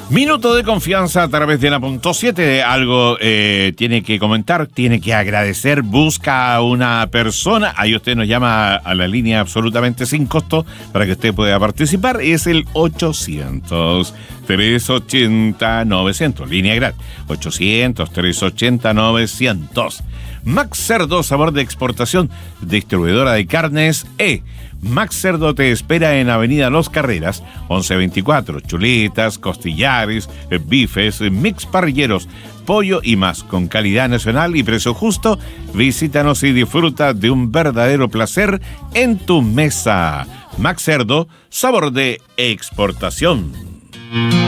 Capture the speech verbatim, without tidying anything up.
Minuto de confianza a través de la punto siete. Algo eh, tiene que comentar, tiene que agradecer, busca a una persona. Ahí usted nos llama a la línea absolutamente sin costo para que usted pueda participar. Es el ochocientos, trescientos ochenta, novecientos. Línea gratis. ochocientos, trescientos ochenta, novecientos. Max Cerdo, sabor de exportación, distribuidora de carnes E. Max Cerdo te espera en Avenida Los Carreras, once veinticuatro. Chuletas, costillares, bifes, mix parrilleros, pollo y más, con calidad nacional y precio justo. Visítanos y disfruta de un verdadero placer en tu mesa. Max Cerdo, sabor de exportación.